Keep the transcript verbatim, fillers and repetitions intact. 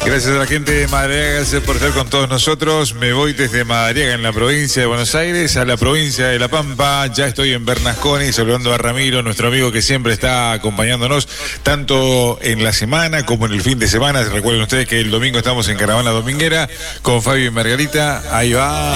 Gracias a la gente de Madariaga, gracias por estar con todos nosotros. Me voy desde Madariaga, en la provincia de Buenos Aires, a la provincia de La Pampa. Ya estoy en Bernasconi, saludando a Ramiro, nuestro amigo que siempre está acompañándonos, tanto en la semana como en el fin de semana. Recuerden ustedes que el domingo estamos en Caravana Dominguera con Fabio y Margarita. Ahí va.